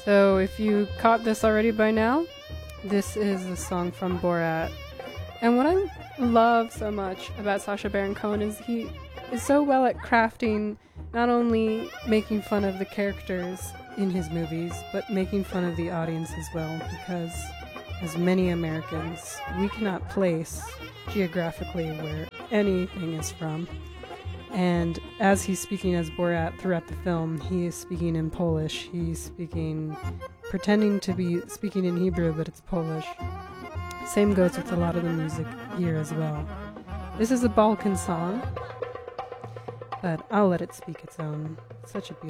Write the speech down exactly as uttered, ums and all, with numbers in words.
So if you caught this already by now, this is a song from Borat. And what I love so much about Sacha Baron Cohen is he is so well at crafting, not only making fun of the characters in his movies, but making fun of the audience as well, because as many Americans, we cannot place geographically where anything is from. And as he's speaking as Borat throughout the film, he is speaking in Polish. He's speaking, pretending to be speaking in Hebrew, but it's Polish. Same goes with a lot of the music here as well. This is a Balkan song, but I'll let it speak its own. Such a beautiful